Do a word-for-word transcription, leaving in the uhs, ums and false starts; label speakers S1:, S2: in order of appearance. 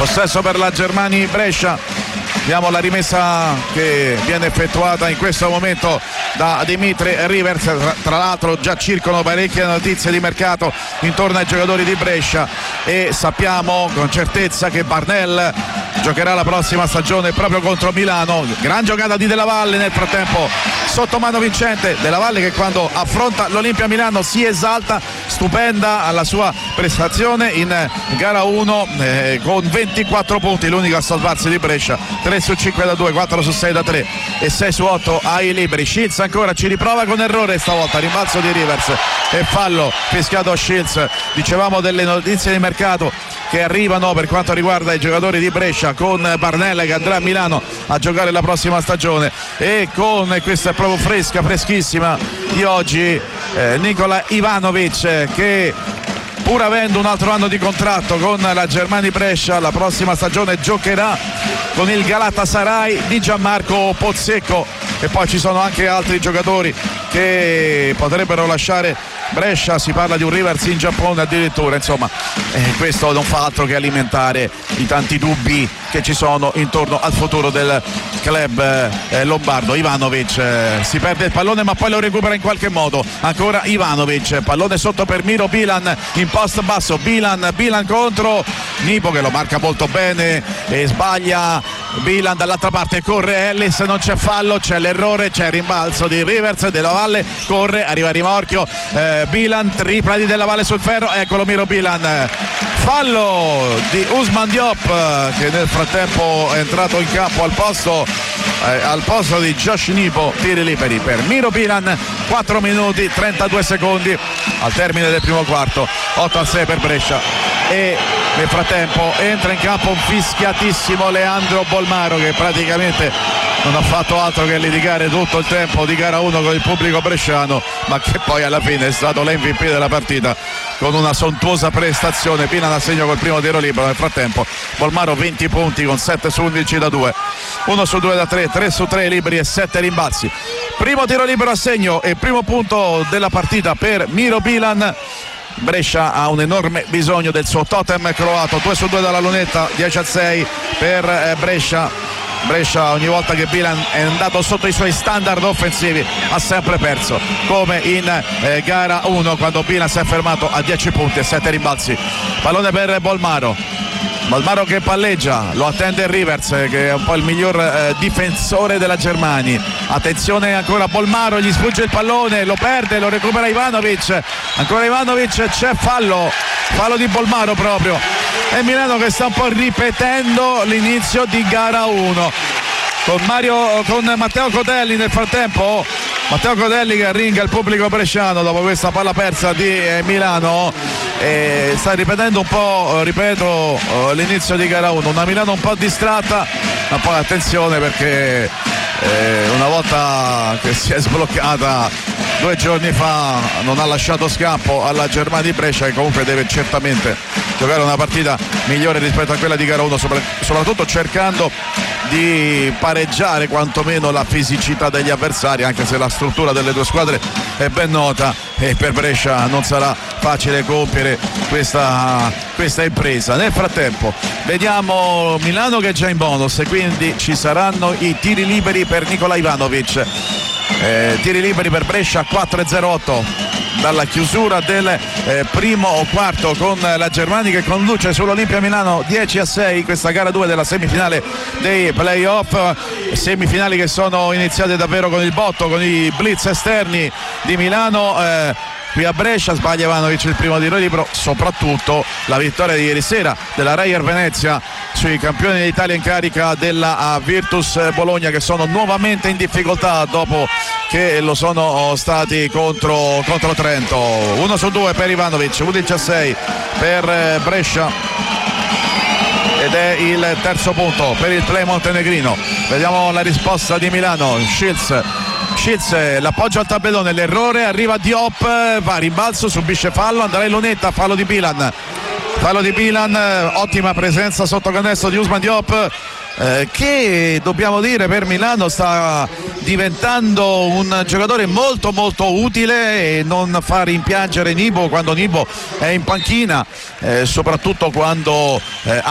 S1: Possesso per la Germani Brescia. Vediamo la rimessa che viene effettuata in questo momento da Dimitri Rivers. Tra, tra l'altro già circolano parecchie notizie di mercato intorno ai giocatori di Brescia e sappiamo con certezza che Barnell giocherà la prossima stagione proprio contro Milano. Gran giocata di Della Valle, nel frattempo sotto mano vincente Della Valle, che quando affronta l'Olimpia Milano si esalta, stupenda alla sua prestazione in gara uno eh, con ventiquattro punti, l'unico a salvarsi di Brescia, tre su cinque da due, quattro su sei da tre e sei su otto ai liberi. Shields ancora ci riprova con errore stavolta, rimbalzo di Rivers e fallo fischiato a Shields. Dicevamo delle notizie di mercato che arrivano per quanto riguarda i giocatori di Brescia, con Barnell che andrà a Milano a giocare la prossima stagione, e con, questa è proprio fresca, freschissima di oggi, eh, Nikola Ivanovic, che pur avendo un altro anno di contratto con la Germani Brescia, la prossima stagione giocherà con il Galatasaray di Gianmarco Pozzecco. E poi ci sono anche altri giocatori che potrebbero lasciare Brescia, si parla di un Rivers in Giappone addirittura. Insomma, eh, questo non fa altro che alimentare i tanti dubbi che ci sono intorno al futuro del club eh, lombardo. Ivanovic eh, si perde il pallone ma poi lo recupera in qualche modo, ancora Ivanovic, pallone sotto per Miro Bilan in post basso, Bilan, Bilan contro Nipo che lo marca molto bene e sbaglia. Bilan dall'altra parte, corre Ellis, non c'è fallo, c'è l'errore, c'è il rimbalzo di Rivers. Della Valle corre, arriva a rimorchio, eh, Bilan, tripla di Della Valle sul ferro, eccolo Miro Bilan, fallo di Ousmane Diop che nel frattempo è entrato in campo al posto eh, al posto di Josh Nipo. Tiri liberi per Miro Bilan, quattro minuti trentadue secondi al termine del primo quarto, otto a sei per Brescia. E nel frattempo entra in campo un fischiatissimo Leandro Bolmaro, che praticamente non ha fatto altro che litigare tutto il tempo di gara uno con il pubblico bresciano, ma che poi alla fine è stato l'M V P della partita con una sontuosa prestazione. Pinan a segno col primo tiro libero. Nel frattempo Bolmaro venti punti con sette su undici da due, uno su due da tre, tre su tre liberi e sette rimbalzi. Primo tiro libero a segno e primo punto della partita per Miro Bilan. Brescia ha un enorme bisogno del suo totem croato, due su due dalla lunetta, dieci a sei per eh, Brescia. Brescia ogni volta che Bilan è andato sotto i suoi standard offensivi ha sempre perso, come in eh, gara uno quando Bilan si è fermato a dieci punti e sette rimbalzi. Pallone per Bolmaro, Bolmaro che palleggia, lo attende Rivers che è un po' il miglior eh, difensore della Germani. Attenzione ancora Bolmaro, gli sfugge il pallone, lo perde, lo recupera Ivanovic, ancora Ivanovic, c'è fallo, fallo di Bolmaro proprio. E Milano che sta un po' ripetendo l'inizio di gara uno con Mario, con Matteo Cotelli. Nel frattempo Matteo Cotelli che arringa il pubblico bresciano dopo questa palla persa di eh, Milano, e sta ripetendo un po', ripeto, l'inizio di gara uno. Una Milano un po' distratta, ma poi attenzione perché eh, una volta che si è sbloccata due giorni fa non ha lasciato scampo alla Germania di Brescia, che comunque deve certamente giocare una partita migliore rispetto a quella di gara uno, soprattutto cercando di pareggiare quantomeno la fisicità degli avversari, anche se la struttura delle due squadre è ben nota e per Brescia non sarà facile compiere questa, questa impresa. Nel frattempo vediamo Milano che è già in bonus e quindi ci saranno i tiri liberi per Nikola Ivanovic. Eh, tiri liberi per Brescia, quattro e zero otto dalla chiusura del eh, primo quarto, con la Germani che conduce sull'Olimpia Milano dieci a sei questa gara due della semifinale dei playoff, semifinali che sono iniziate davvero con il botto, con i blitz esterni di Milano. eh, Qui a Brescia sbaglia Ivanovic il primo tiro libero, soprattutto la vittoria di ieri sera della Reyer Venezia sui campioni d'Italia in carica della Virtus Bologna, che sono nuovamente in difficoltà dopo che lo sono stati contro, contro Trento. Uno su due per Ivanovic, undici a sei per Brescia ed è il terzo punto per il play montenegrino. Vediamo la risposta di Milano. Shields Shields l'appoggio al tabellone, l'errore, arriva Diop, va a rimbalzo, subisce fallo, Andrei Lunetta, fallo di Bilan, fallo di Bilan, ottima presenza sotto canestro di Ousmane Diop, eh, che dobbiamo dire per Milano sta diventando un giocatore molto molto utile e non fa rimpiangere Nibo quando Nibo è in panchina, eh, soprattutto quando eh,